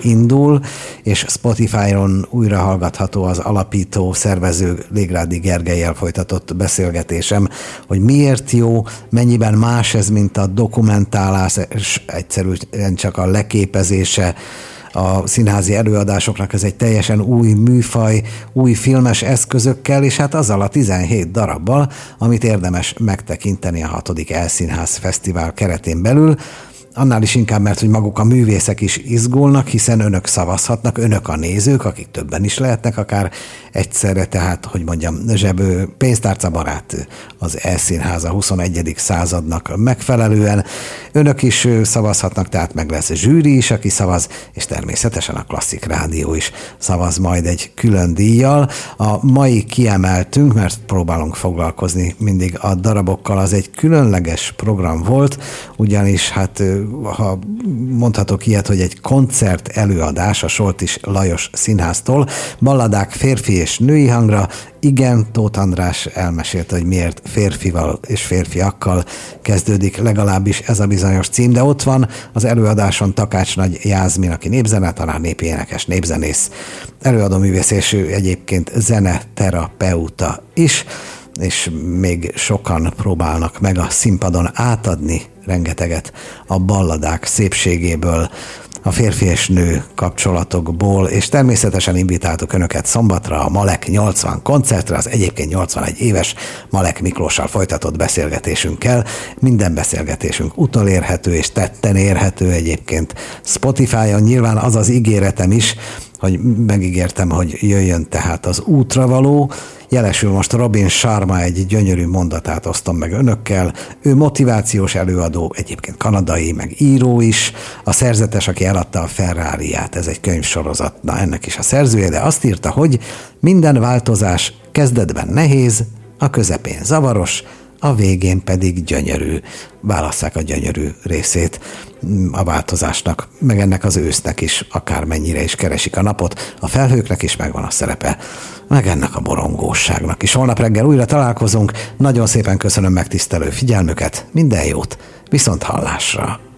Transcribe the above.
indul, és Spotify-on újra hallgatható az alapító szervező Légrádi Gergellyel folytatott beszélgetésem, hogy miért jó, mennyiben más ez, mint a dokumentálás, és egyszerűen csak a leképezése a színházi előadásoknak. Ez egy teljesen új műfaj, új filmes eszközökkel, és hát azzal a 17 darabbal, amit érdemes megtekinteni a 6. Elszínház Fesztivál keretén belül. Annál is inkább, mert hogy maguk a művészek is izgulnak, hiszen önök szavazhatnak, önök a nézők, akik többen is lehetnek akár egyszerre, tehát, hogy mondjam, zsebő pénztárca barát az Elszínház a 21. századnak megfelelően. Önök is szavazhatnak, tehát meg lesz zsűri is, aki szavaz, és természetesen a Klasszik Rádió is szavaz majd egy külön díjjal. A mai kiemeltünk, mert próbálunk foglalkozni mindig a darabokkal, az egy különleges program volt, ugyanis hát ha mondhatok ilyet, hogy egy koncert előadás a Soltis Lajos Színháztól, balladák férfi és női hangra. Igen, Tóth András elmesélte, hogy miért férfival és férfiakkal kezdődik legalábbis ez a bizonyos cím, de ott van az előadáson Takács Nagy Jászmin, aki népzenetanár, népi énekes, népzenész, előadóművész, és ő egyébként zeneterapeuta is, és még sokan próbálnak meg a színpadon átadni rengeteget a balladák szépségéből, a férfi és nő kapcsolatokból, és természetesen invitáltuk önöket szombatra a Malek 80 koncertre, az egyébként 81 éves Malek Miklóssal folytatott beszélgetésünkkel. Minden beszélgetésünk utolérhető és tetten érhető egyébként Spotify-on. Nyilván az az ígéretem is, hogy megígértem, hogy jöjjön tehát az útravaló. Jelesül most Robin Sharma egy gyönyörű mondatát osztom meg önökkel. Ő motivációs előadó, egyébként kanadai, meg író is. A szerzetes, aki eladta a Ferrariát, ez egy könyvsorozat, na ennek is a szerzője, de azt írta, hogy minden változás kezdetben nehéz, a közepén zavaros, a végén pedig gyönyörű. Válasszák a gyönyörű részét a változásnak, meg ennek az ősznek is, akármennyire is keresik a napot, a felhőknek is megvan a szerepe, meg ennek a borongóságnak is. Holnap reggel újra találkozunk, nagyon szépen köszönöm megtisztelő figyelmüket, minden jót, viszont hallásra!